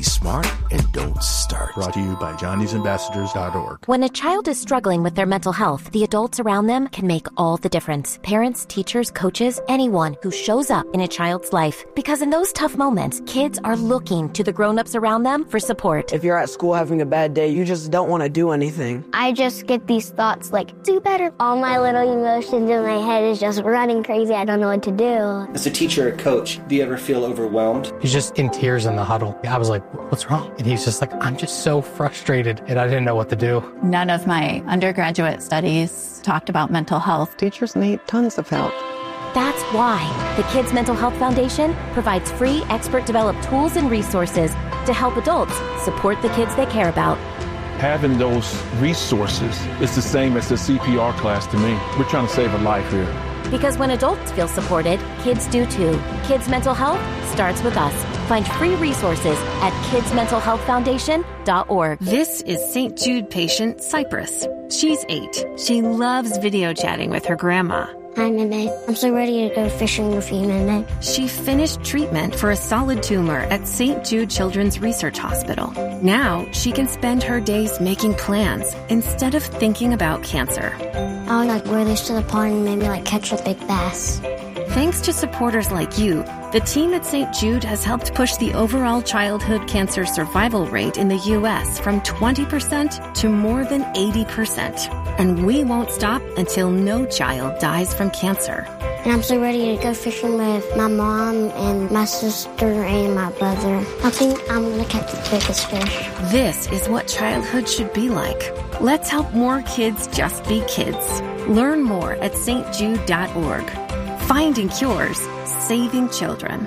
smart and don't start. Brought to you by johnny'sambassadors.org. When a child is struggling with their mental health, the adults around them can make all the difference. Parents, teachers, coaches, anyone who shows up in a child's life. Because in those tough moments, kids are looking to the grown-ups around them for support. If you're at school having a bad day, you just don't want to do anything. I just get these thoughts like, do better. All my little emotions in my head is just running crazy. I don't know what to do. As a teacher or coach, do you ever feel overwhelmed? He's just in tears in the huddle. I was like, what's wrong? And he's just like, I'm just so frustrated, and I didn't know what to do. None of my undergraduate studies talked about mental health. Teachers need tons of help. That's why the Kids Mental Health Foundation provides free expert-developed tools and resources to help adults support the kids they care about. Having those resources is the same as the CPR class to me. We're trying to save a life here. Because when adults feel supported, kids do too. Kids Mental Health starts with us. Find free resources at kidsmentalhealthfoundation.org. This is St. Jude patient Cypress. She's 8. She loves video chatting with her grandma. Hi, Meme. I'm so ready to go fishing with you, Meme. She finished treatment for a solid tumor at St. Jude Children's Research Hospital. Now she can spend her days making plans instead of thinking about cancer. I would wear this to the pond and maybe catch a big bass. Thanks to supporters like you, the team at St. Jude has helped push the overall childhood cancer survival rate in the U.S. from 20% to more than 80%. And we won't stop until no child dies from cancer. And I'm so ready to go fishing with my mom and my sister and my brother. I think I'm going to catch the biggest fish. This is what childhood should be like. Let's help more kids just be kids. Learn more at stjude.org. Finding cures, saving children.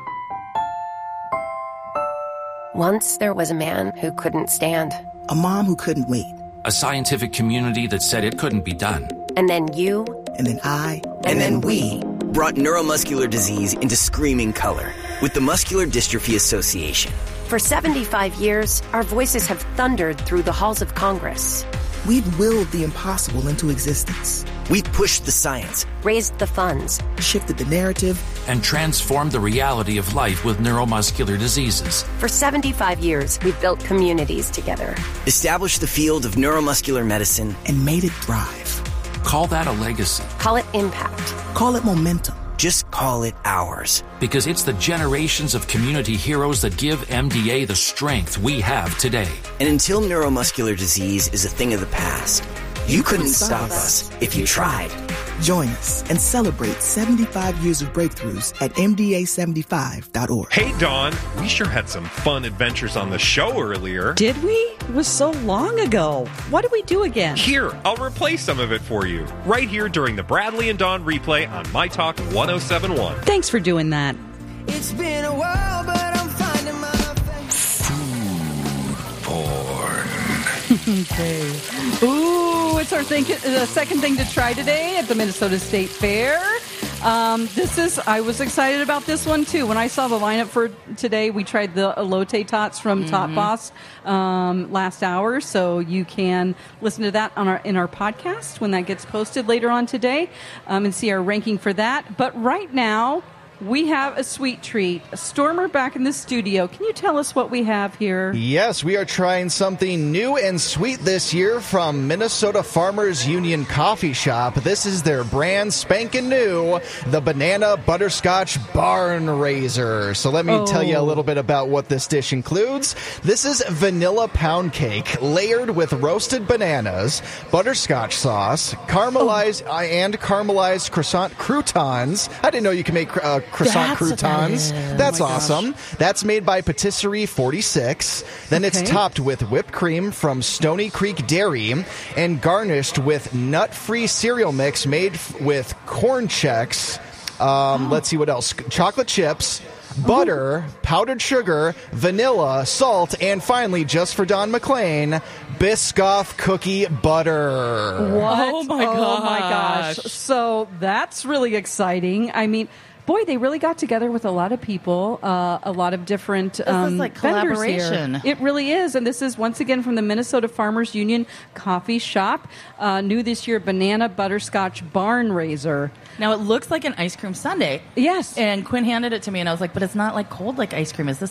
Once there was a man who couldn't stand. A mom who couldn't wait. A scientific community that said it couldn't be done. And then you. And then I. And then we brought neuromuscular disease into screaming color with the Muscular Dystrophy Association. For 75 years, our voices have thundered through the halls of Congress. We've willed the impossible into existence. We've pushed the science, raised the funds, shifted the narrative, and transformed the reality of life with neuromuscular diseases. For 75 years, we've built communities together, established the field of neuromuscular medicine, and made it thrive. Call that a legacy. Call it impact. Call it momentum. Just call it ours. Because it's the generations of community heroes that give MDA the strength we have today. And until neuromuscular disease is a thing of the past, you couldn't stop us if you tried. Join us and celebrate 75 years of breakthroughs at MDA75.org. Hey, Dawn. We sure had some fun adventures on the show earlier. Did we? It was so long ago. What did we do again? Here, I'll replay some of it for you. Right here during the Bradley and Dawn replay on My Talk 107.1. Thanks for doing that. It's been a while, but I'm finding my food porn. Okay. Ooh, it's our second thing to try today at the Minnesota State Fair. I was excited about this one too. When I saw the lineup for today, we tried the elote tots from Tot Boss last hour, so you can listen to that in our podcast when that gets posted later on today, and see our ranking for that. But right now, we have a sweet treat. Stormer back in the studio. Can you tell us what we have here? Yes, we are trying something new and sweet this year from Minnesota Farmers Union Coffee Shop. This is their brand spanking new, the Banana Butterscotch Barn Raiser. So let me tell you a little bit about what this dish includes. This is vanilla pound cake layered with roasted bananas, butterscotch sauce, caramelized croissant croutons. I didn't know you can make croissant croutons. That's awesome. That's made by Patisserie 46. Then it's topped with whipped cream from Stony Creek Dairy and garnished with nut-free cereal mix made with corn checks. Let's see what else. Chocolate chips, butter, powdered sugar, vanilla, salt, and finally, just for Don McLean, Biscoff cookie butter. What? Oh my gosh. So that's really exciting. I mean, boy, they really got together with a lot of people, a lot of different this is like collaboration. Here. It really is. And this is, once again, from the Minnesota Farmers Union Coffee Shop. New this year, Banana Butterscotch Barn Raiser. Now, it looks like an ice cream sundae. Yes. And Quinn handed it to me, and I was like, but it's not like cold like ice cream. Is this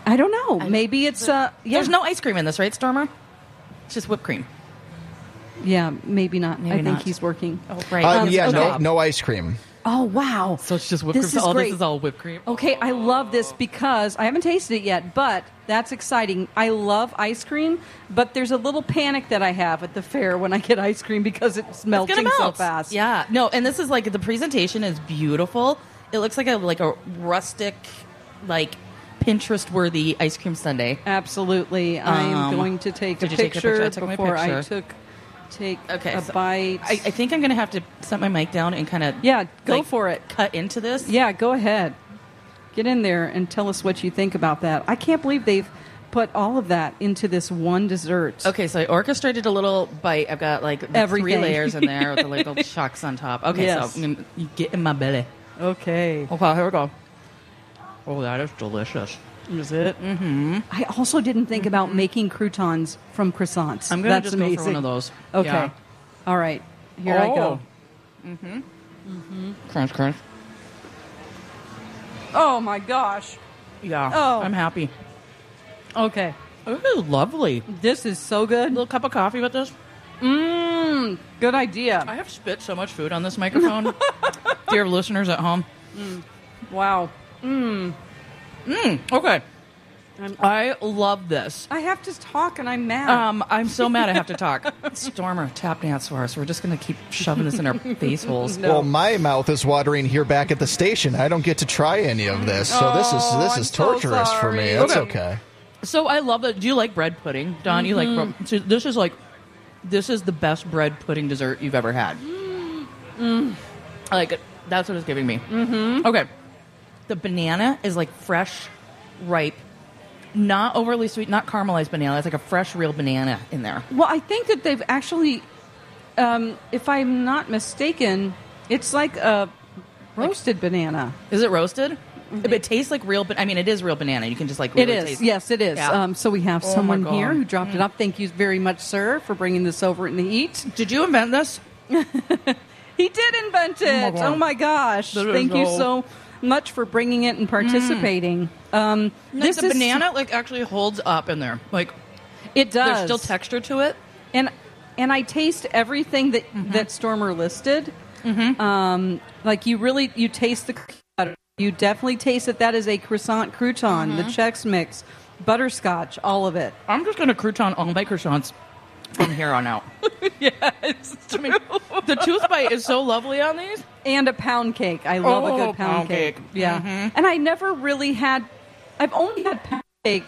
I don't know. Maybe it's There's no ice cream in this, right, Stormer? It's just whipped cream. Yeah, maybe not. Maybe I think not. he's working. Oh, right. No ice cream. Oh, wow. So it's just whipped cream. This is great. This is all whipped cream. Okay, I love this because I haven't tasted it yet, but that's exciting. I love ice cream, but there's a little panic that I have at the fair when I get ice cream because it's melting so fast. Yeah. No, and this is like the presentation is beautiful. It looks like a rustic, like Pinterest-worthy ice cream sundae. Absolutely. I am going to take a picture before I take a bite. I think I'm going to have to set my mic down and kind of go for it. Cut into this. Yeah, go ahead. Get in there and tell us what you think about that. I can't believe they've put all of that into this one dessert. Okay, so I orchestrated a little bite. I've got like Everything. 3 layers in there with the little chunks on top. Okay, Yes. so you get in my belly. Okay. Okay, here we go. Oh, that is delicious. Is it? Mm-hmm. I also didn't think about making croutons from croissants. I'm going to That's just amazing. go for one of those. Okay. Yeah. All right. Here I go. Mm-hmm. Crunch, crunch. Oh, my gosh. Yeah. Oh. I'm happy. Okay. This is lovely. This is so good. A little cup of coffee with this. Good idea. I have spit so much food on this microphone. Dear listeners at home. Wow. Okay. I love this. I have to talk and I'm mad. I'm so mad I have to talk. Stormer, tap dance for us. We're just going to keep shoving this in our face holes. Well, my mouth is watering here back at the station. I don't get to try any of this, so this is torturous for me. That's okay. So I love that. Do you like bread pudding, Don? You like bread? So this is the best bread pudding dessert you've ever had. Like that's what it's giving me. Okay, the banana is like fresh, ripe, not overly sweet, not caramelized banana. It's like a fresh, real banana in there. Well, I think that they've actually, if I'm not mistaken, it's like a roasted banana. Is it roasted? It tastes like real, but I mean, it is real banana. You can just like really it is. taste. Yes, it is. Yeah. So we have someone here who dropped it up. Thank you very much, sir, for bringing this over in the heat. Did you invent this? He did invent it. Oh my gosh! Thank you so much for bringing it and participating. This banana like actually holds up in there. Like it does. There's still texture to it, and I taste everything that Stormer listed. Like you taste the butter. You definitely taste that is a croissant crouton, the Chex Mix, butterscotch, all of it. I'm just going to crouton all my croissants from here on out. Yes, I mean, the tooth bite is so lovely on these. And a pound cake. I love a good pound cake. Yeah. And I never really had... I've only had pound cake,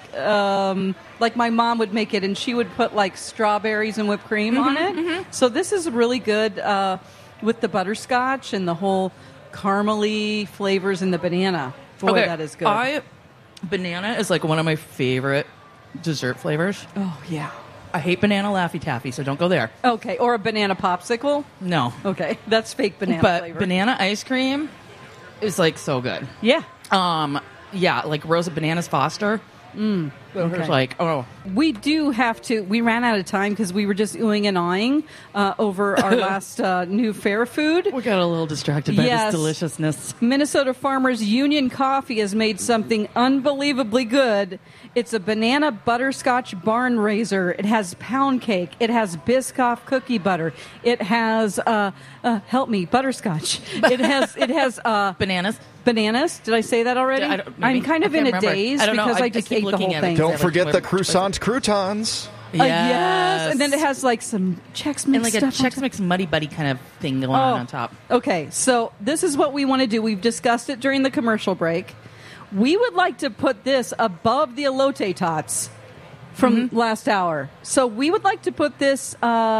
like my mom would make it, and she would put like strawberries and whipped cream on it. So this is really good with the butterscotch and the whole caramely flavors in the banana. Boy, that is good. Banana is like one of my favorite dessert flavors. Oh, yeah. I hate banana Laffy Taffy, so don't go there. Okay, or a banana popsicle? No. Okay, that's fake banana but flavor. Banana ice cream is like so good. Yeah. Yeah, like Rosa Bananas Foster. Okay. It's like, we do have to. We ran out of time because we were just oohing and eyeing over our last new fair food. We got a little distracted by this deliciousness. Minnesota Farmers Union Coffee has made something unbelievably good. It's a banana butterscotch barn raiser. It has pound cake. It has Biscoff cookie butter. It has help me, butterscotch. It has bananas. Bananas? Did I say that already? I'm kind of in a daze because I just ate the whole thing. Don't forget the croissant croutons. Yes. And then it has like some Chex Mix and like stuff a Chex Mix Muddy Buddy kind of thing going on top. Okay, so this is what we want to do. We've discussed it during the commercial break. We would like to put this above the elote tots from last hour. So we would like to put this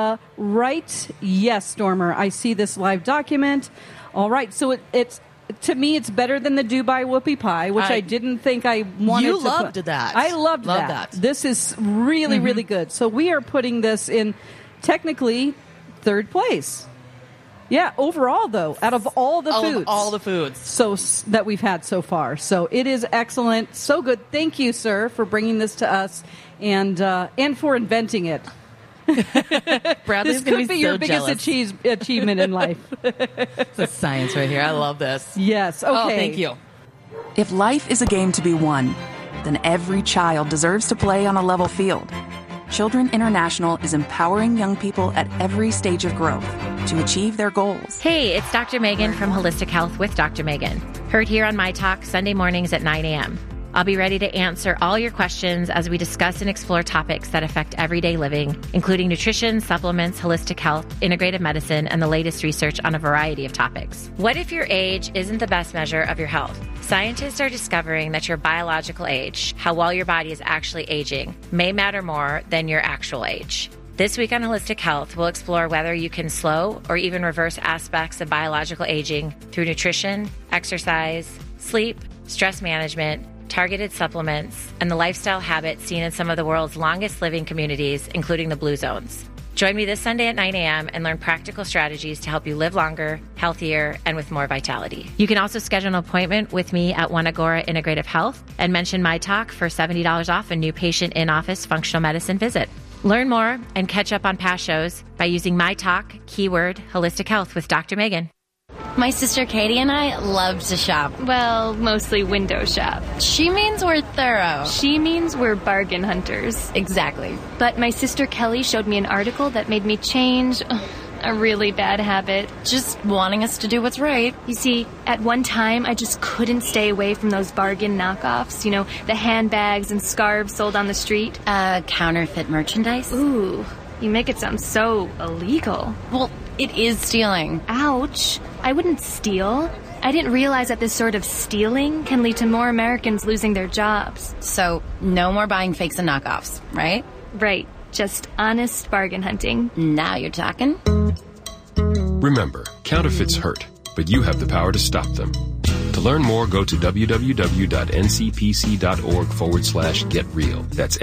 right. Yes, Stormer. I see this live document. All right, so it's to me, it's better than the Dubai whoopie pie, which I didn't think I wanted to put. You loved that. I loved that. This is really, really good. So we are putting this in technically third place. Yeah, overall, though, out of all the foods. All the foods. So that we've had so far. So it is excellent. So good. Thank you, sir, for bringing this to us and for inventing it. Bradley's this could be your jealous. biggest achievement in life. It's a science right here. I love this. Yes. Okay. Oh, thank you. If life is a game to be won, then every child deserves to play on a level field. Children International is empowering young people at every stage of growth to achieve their goals. Hey, it's Dr. Megan from Holistic Health with Dr. Megan. Heard here on My Talk Sunday mornings at 9 a.m. I'll be ready to answer all your questions as we discuss and explore topics that affect everyday living, including nutrition, supplements, holistic health, integrative medicine, and the latest research on a variety of topics. What if your age isn't the best measure of your health? Scientists are discovering that your biological age, how well your body is actually aging, may matter more than your actual age. This week on Holistic Health, we'll explore whether you can slow or even reverse aspects of biological aging through nutrition, exercise, sleep, stress management, targeted supplements, and the lifestyle habits seen in some of the world's longest living communities, including the Blue Zones. Join me this Sunday at 9 a.m. and learn practical strategies to help you live longer, healthier, and with more vitality. You can also schedule an appointment with me at One Agora Integrative Health and mention My Talk for $70 off a new patient in-office functional medicine visit. Learn more and catch up on past shows by using My Talk, keyword Holistic Health with Dr. Megan. My sister Katie and I love to shop. Well, mostly window shop. She means we're thorough. She means we're bargain hunters. Exactly. But my sister Kelly showed me an article that made me change a really bad habit. Just wanting us to do what's right. You see, at one time, I just couldn't stay away from those bargain knockoffs. You know, the handbags and scarves sold on the street. Counterfeit merchandise? Ooh, you make it sound so illegal. Well, it is stealing. Ouch. I wouldn't steal. I didn't realize that this sort of stealing can lead to more Americans losing their jobs. So, no more buying fakes and knockoffs, right? Right. Just honest bargain hunting. Now you're talking. Remember, counterfeits hurt, but you have the power to stop them. To learn more, go to www.ncpc.org/getreal. That's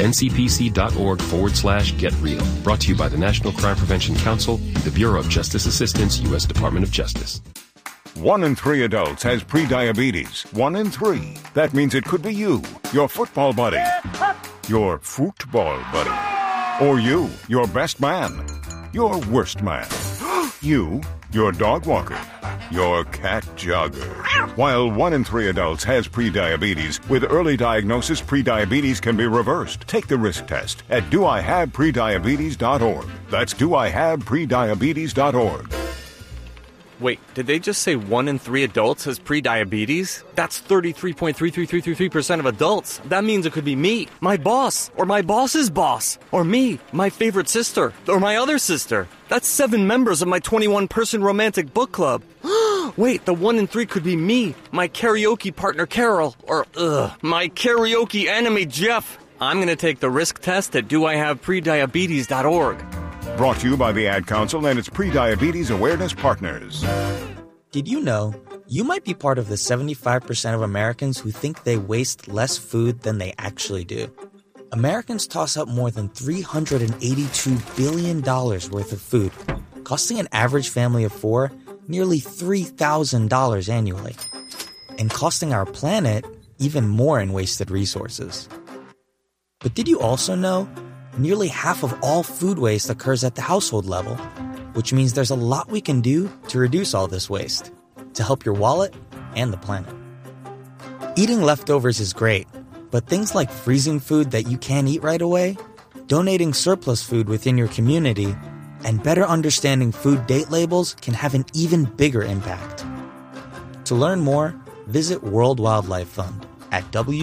ncpc.org/getreal. Brought to you by the National Crime Prevention Council, the Bureau of Justice Assistance, U.S. Department of Justice. 1 in 3 adults has prediabetes. 1 in 3. That means it could be you, your football buddy, your football buddy, or you, your best man, your worst man, you, your dog walker, your cat jogger. While 1 in 3 adults has prediabetes, with early diagnosis, prediabetes can be reversed. Take the risk test at doihaveprediabetes.org. That's doihaveprediabetes.org. Wait, did they just say 1 in 3 adults has prediabetes? That's 33.33333% of adults. That means it could be me, my boss, or my boss's boss, or me, my favorite sister, or my other sister. That's 7 members of my 21-person romantic book club. Wait, the 1 in 3 could be me, my karaoke partner Carol, or my karaoke enemy Jeff. I'm going to take the risk test at doihaveprediabetes.org. Brought to you by the Ad Council and its Prediabetes Awareness Partners. Did you know you might be part of the 75% of Americans who think they waste less food than they actually do? Americans toss out more than $382 billion worth of food, costing an average family of 4 nearly $3,000 annually, and costing our planet even more in wasted resources. But did you also know nearly half of all food waste occurs at the household level, which means there's a lot we can do to reduce all this waste, to help your wallet and the planet. Eating leftovers is great, but things like freezing food that you can't eat right away, donating surplus food within your community, and better understanding food date labels can have an even bigger impact. To learn more, visit World Wildlife Fund at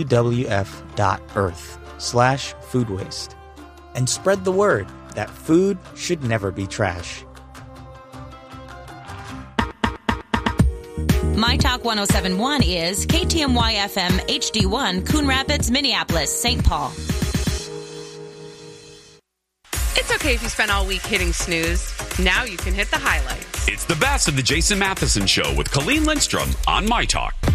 wwf.earth/food waste. And spread the word that food should never be trash. My Talk 1071 is KTMY FM HD1, Coon Rapids, Minneapolis, St. Paul. It's okay if you spent all week hitting snooze. Now you can hit the highlights. It's the best of the Jason Matheson Show with Colleen Lindstrom on My Talk.